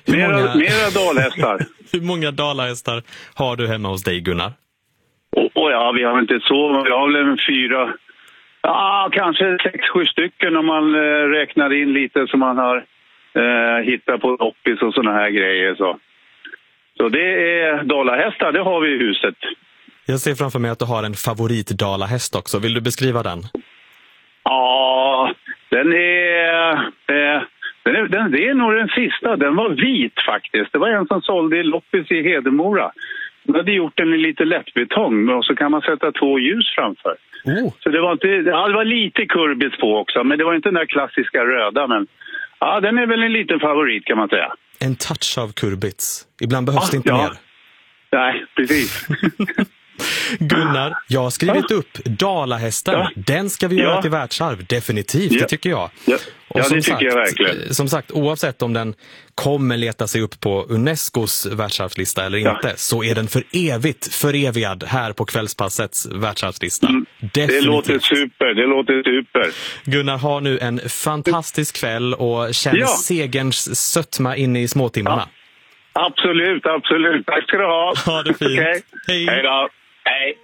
Mera dalhästar. Hur många dalahästar har du hemma hos dig, Gunnar? Ja, vi har inte så. Vi har väl 4... Ja, kanske 6-7 stycken om man räknar in lite som man har hittat på loppis och såna här grejer. Så det är dalahästar, det har vi i huset. Jag ser framför mig att du har en favoritdalahäst också. Vill du beskriva den? Ja, det är nog den sista. Den var vit faktiskt. Det var en som sålde i loppis i Hedemora. De hade gjort den i lite lättbetong och så kan man sätta 2 ljus framför. Så det var lite kurbis på också, men det var inte den där klassiska röda. Men ja, den är väl en liten favorit kan man säga. En touch av kurbits. Ibland behövs det inte mer. Nej, precis. Gunnar, jag har skrivit upp dalahästen. Ja. Den ska vi göra till världsarv, definitivt, det tycker jag. Ja, och det tycker jag verkligen. Som sagt, oavsett om den kommer leta sig upp på Unescos världsarvslista eller inte, så är den för evigt förevigad här på Kvällspassets världsarvslista. Det låter super. Gunnar, har nu en fantastisk kväll och känner segerns sötma in i småtimmarna. Absolut. Tack ska du ha. Ha det fint. Okay. Hej. Hej då. Hej.